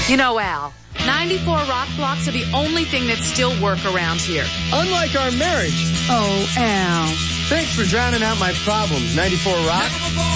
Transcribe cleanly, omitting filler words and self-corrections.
You know, Al, 94 rock blocks are the only thing that still work around here. Unlike our marriage. Oh, Al. Thanks for drowning out my problems, 94 Rock.